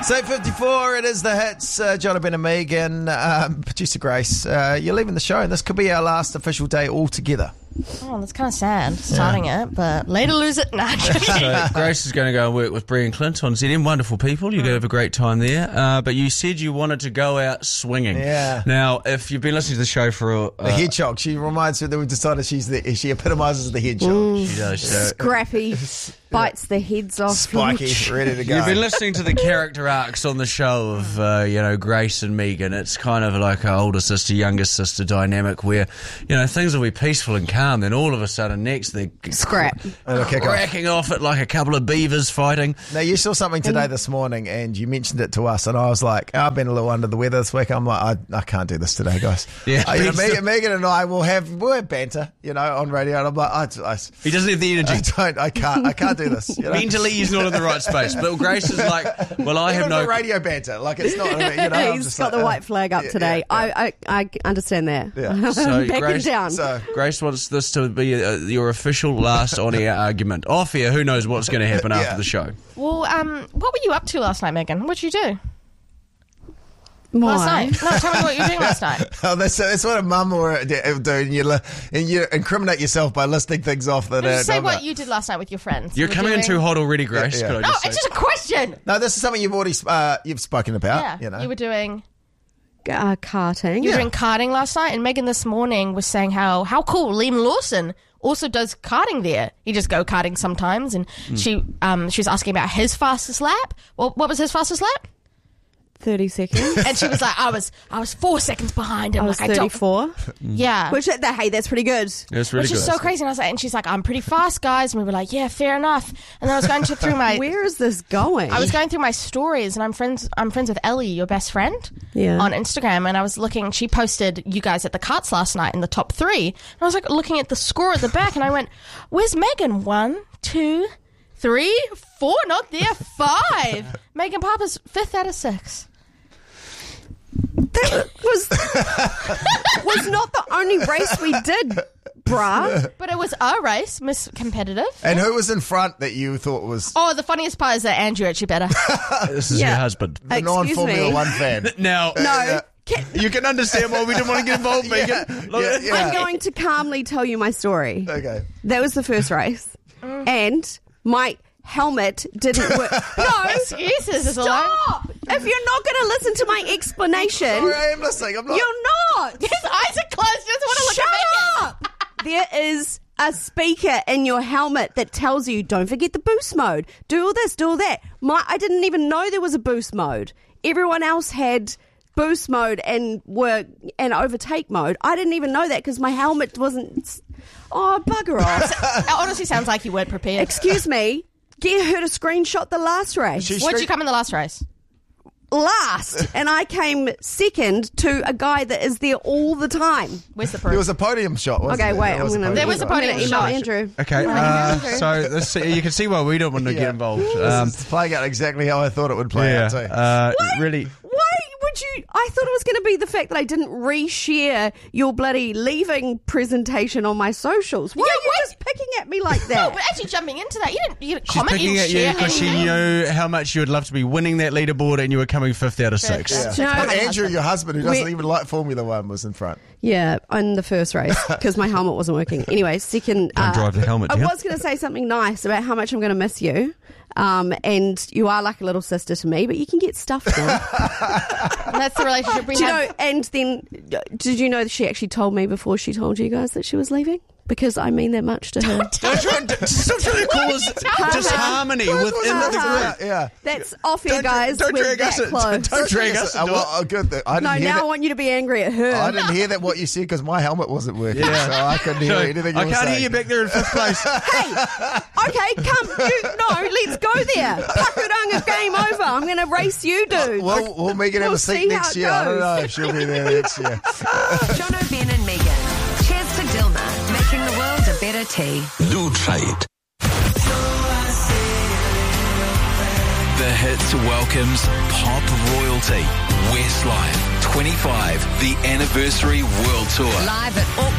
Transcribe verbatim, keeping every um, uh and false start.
It's eight fifty-four, it is the hits. Uh, Jonathan and Megan, um, producer Grace, uh, you're leaving the show, and this could be our last official day altogether. Oh, that's kind of sad, starting yeah. it, but later lose it. Nah, so Grace is going to go and work with Bree and Clint on Z M. Wonderful people. You're going to have a great time there. Uh, but you said you wanted to go out swinging. Yeah. Now, if you've been listening to the show for... Uh, the hedgehog. She reminds me that we've decided she's the, she epitomises the hedgehog. Mm, she does. So. Scrappy. Bites the heads off. Spiky, ready to go. You've been listening to the character arcs on the show of, uh, you know, Grace and Megan. It's kind of like an older sister, younger sister dynamic where, you know, things will be peaceful and calm. Then all of a sudden, next they're scrap, cracking off at like a couple of beavers fighting. Now, you saw something today this morning and you mentioned it to us, and I was like, oh, I've been a little under the weather this week. I'm like, I, I can't do this today, guys. Yeah, uh, you know, Megan, Megan and I will have we'll have banter, you know, on radio, and I'm like, I, I, he doesn't have the energy. I don't, I can't, I can't do this. You know? Mentally, he's not in the right space. But Grace is like, well, I Even have no radio banter. Like it's not. You know, he's just got like, the white flag up yeah, today. Yeah, yeah. I, I I understand that. Yeah. So Back Grace, him down. So, Grace wants this to be uh, your official last on-air argument. Off air, who knows what's going to happen Yeah. after the show. Well, um, what were you up to last night, Megan? What did you do? Why? Last night? No, tell me what you were doing last night. oh, that's that's what a mum or do, and you li- and you incriminate yourself by listing things off that. No, Uh, just say don't what know. you did last night with your friends. You're You were coming in doing- too hot already, Grace. Yeah, yeah. Could I No, just it's say? just a question. No, this is something you've already uh, you've spoken about. Yeah, you know, you were doing. Uh, karting. You were Yeah. doing karting last night, and Megan this morning was saying how how cool Liam Lawson also does karting there. He just go karting sometimes, and Mm. she um she was asking about his fastest lap. Well, what was his fastest lap? thirty seconds. And she was like, I was I was four seconds behind him. I was like, I don't, thirty-four. yeah. Which, that, hey, that's pretty good. It's really Which good. is so crazy. And I was like, and she's like, I'm pretty fast, guys. And we were like, yeah, fair enough. And then I was going to, through my, Where is this going? I was going through my stories, and I'm friends. I'm friends with Ellie, your best friend, Yeah. on Instagram. And I was looking. She posted you guys at the carts last night in the top three. And I was like looking at the score at the back, and I went, "Where's Megan? One, two, three, four. Not there. Five. Megan Papa's fifth out of six." That was was not the only race we did, bruh. But it was a race, Miss Competitive. and who was in front that you thought was Oh, the funniest part is that Andrew actually better. This is Yeah. your husband. the Excuse non-Formula me. One fan? Now, No. you can understand why we didn't want to get involved, Megan. Yeah, Look, yeah, yeah. I'm going to calmly tell you my story. Okay. That was the first race. And my helmet didn't work. No, Excuses is a lie. stop! If you're not going to listen to my explanation, Sorry, I am listening. I'm not. you're not. His eyes are closed. He doesn't want to look Shut at Megan. up! There is a speaker in your helmet that tells you, don't forget the boost mode. Do all this, do all that. My, I didn't even know there was a boost mode. Everyone else had boost mode and were and overtake mode. I didn't even know that because my helmet wasn't. Oh, bugger off! It honestly sounds like you weren't prepared. Excuse me. Get her to screenshot the last race. She- Where'd you come in the last race? Last, and I came second to a guy that is there all the time. Where's the There proof? was a podium shot. Wasn't Okay, there? wait. There I'm was a gonna. There was a I'm gonna podium email shot. Andrew. Okay, uh, so this, you can see why we don't want to get Yeah. involved. This Um, is playing out exactly how I thought it would play yeah, out too. uh, really. Why would you? I thought it was going to be the fact that I didn't reshare your bloody leaving presentation on my socials. Why Yeah, are you why- just picking at me like No, that? but actually jumping into that, you didn't, you didn't She's comment, you picking didn't at you share because she anything. knew how much you would love to be winning that leaderboard, and you were coming fifth out of six. Yeah. Do you know- And my Andrew, husband. your husband, who doesn't We- even like Formula One, was in front. Yeah, on the first race because my helmet wasn't working. Anyway, second. Don't drive the helmet, I dear. was going to say something nice about how much I'm going to miss you. Um, and you are like a little sister to me, but you can get stuff done. And that's the relationship we Do you have. know? And then, did you know that she actually told me before she told you guys that she was leaving? Because I mean that much to her. Don't try, stop trying to cause disharmony within the Yeah, group. yeah. That's off here, Don't, guys. don't We're drag that us. in- close. Don't drag us. Uh, into well, uh, good. that- I didn't No, hear now I that. want you to be angry at her. I didn't hear that what you said because my helmet wasn't working, Yeah. so I couldn't hear So, anything you I were can't saying. hear you back there in fifth place. Hey, okay, come. You, no, let's go there. Pakuranga, game over. I'm going to race you, dude. Well, we'll make it have We'll a seat see next how it year. I don't goes. know if she'll be there next year. Jono, Ben and Megan. Cheers to Dilma, making the world a better tea. Lutrite. The Hits welcomes pop royalty. Westlife twenty-five, the anniversary world tour. Live at Auckland.